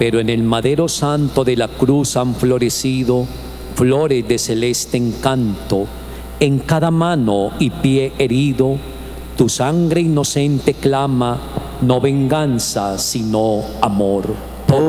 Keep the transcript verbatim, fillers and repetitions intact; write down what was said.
pero en el madero santo de la cruz han florecido flores de celeste encanto. En cada mano y pie herido, tu sangre inocente clama, no venganza, sino amor.